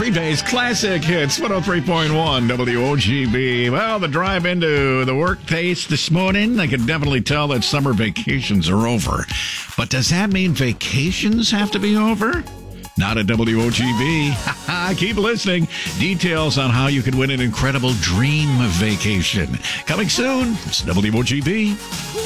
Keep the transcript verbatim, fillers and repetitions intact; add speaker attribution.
Speaker 1: Green Day's classic hits, one oh three point one W O G B. Well, the drive into the workplace this morning, I can definitely tell that summer vacations are over. But does that mean vacations have to be over? Not at W O G B. Keep listening. Details on how you can win an incredible dream vacation. Coming soon. It's W O G B.